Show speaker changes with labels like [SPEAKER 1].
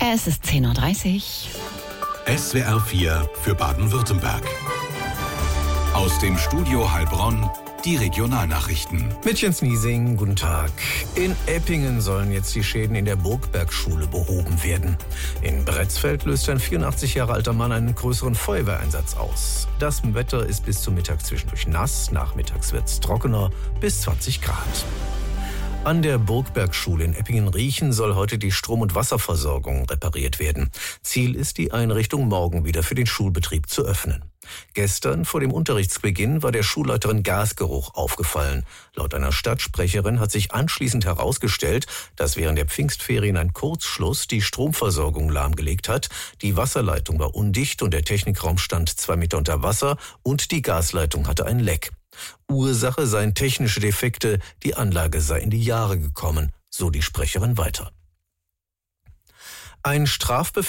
[SPEAKER 1] Es ist 10:30 Uhr.
[SPEAKER 2] SWR 4 für Baden-Württemberg. Aus dem Studio Heilbronn die Regionalnachrichten.
[SPEAKER 3] Mit Jens Niesing, guten Tag. In Eppingen sollen jetzt die Schäden in der Burgbergschule behoben werden. In Bretzfeld löst ein 84 Jahre alter Mann einen größeren Feuerwehreinsatz aus. Das Wetter ist bis zum Mittag zwischendurch nass, nachmittags wird es trockener, bis 20 Grad. An der Burgbergschule in Eppingen-Riechen soll heute die Strom- und Wasserversorgung repariert werden. Ziel ist, die Einrichtung morgen wieder für den Schulbetrieb zu öffnen. Gestern vor dem Unterrichtsbeginn war der Schulleiterin Gasgeruch aufgefallen. Laut einer Stadtsprecherin hat sich anschließend herausgestellt, dass während der Pfingstferien ein Kurzschluss die Stromversorgung lahmgelegt hat. Die Wasserleitung war undicht und der Technikraum stand 2 Meter unter Wasser und die Gasleitung hatte ein Leck. Ursache seien technische Defekte, die Anlage sei in die Jahre gekommen, so die Sprecherin weiter. Ein Strafbefehl